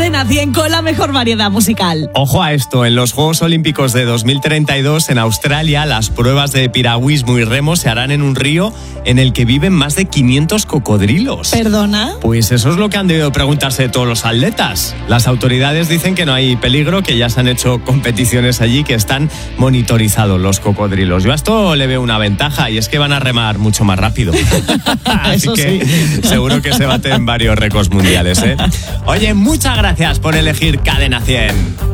Cadena 100 con la mejor variedad musical. Ojo a esto, en los Juegos Olímpicos de 2032 en Australia, las pruebas de piragüismo y remo se harán en un río en el que viven más de 500 cocodrilos. ¿Perdona? Pues eso es lo que han debido preguntarse todos los atletas. Las autoridades dicen que no hay peligro, que ya se han hecho competiciones allí, que están monitorizados los cocodrilos. Yo a esto le veo una ventaja y es que van a remar mucho más rápido. Así Eso que sí. seguro que se baten varios récords mundiales, ¿eh? Oye, muchas gracias por elegir Cadena 100.